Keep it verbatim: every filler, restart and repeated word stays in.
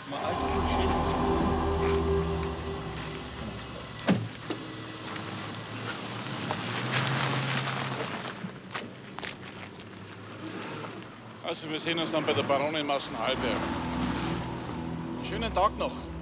Mal alte Kutsche. Also wir sehen uns dann bei der Baronin Massenhalberg. Schönen Tag noch.